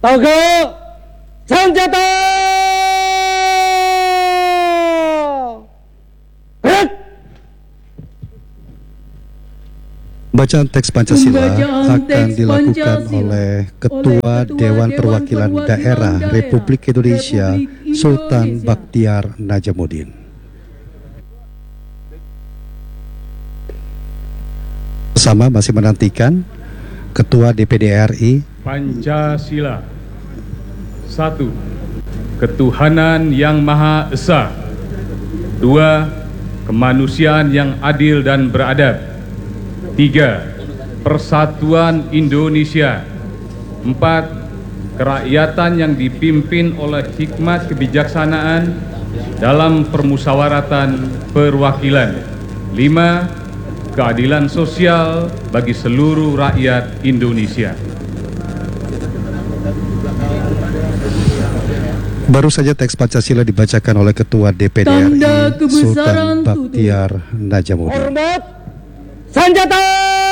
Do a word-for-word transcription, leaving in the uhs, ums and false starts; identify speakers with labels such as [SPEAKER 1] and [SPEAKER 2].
[SPEAKER 1] Toga senjata. Gerak.
[SPEAKER 2] Bacaan teks Pancasila
[SPEAKER 3] Pembacaan
[SPEAKER 2] akan
[SPEAKER 3] teks
[SPEAKER 2] dilakukan
[SPEAKER 3] Pancasila
[SPEAKER 2] oleh Ketua
[SPEAKER 3] oleh Ketua
[SPEAKER 2] Dewan
[SPEAKER 3] Dewan
[SPEAKER 2] Perwakilan
[SPEAKER 3] Perwakilan
[SPEAKER 2] Daerah
[SPEAKER 3] Daerah
[SPEAKER 2] Republik Indonesia
[SPEAKER 3] Republik
[SPEAKER 2] Sultan
[SPEAKER 3] Indonesia.
[SPEAKER 2] Bakhtiar Najamuddin. Bersama masih menantikan Ketua D P D R I.
[SPEAKER 4] Pancasila. Satu, ketuhanan yang Maha Esa. Dua, kemanusiaan yang adil dan beradab. Tiga, persatuan Indonesia. Empat, kerakyatan yang dipimpin oleh hikmat kebijaksanaan dalam permusyawaratan perwakilan. Lima, keadilan sosial bagi seluruh rakyat Indonesia.
[SPEAKER 2] Baru saja teks Pancasila dibacakan oleh Ketua D P D R I
[SPEAKER 3] Tanda
[SPEAKER 2] Sultan
[SPEAKER 3] kebesaran
[SPEAKER 2] Bakhtiar Najamuddin.
[SPEAKER 1] Hormat senjata.